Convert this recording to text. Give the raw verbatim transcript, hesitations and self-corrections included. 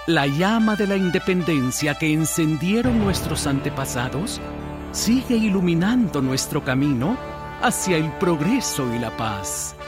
La llama de la independencia que encendieron nuestros antepasados sigue iluminando nuestro camino hacia el progreso y la paz.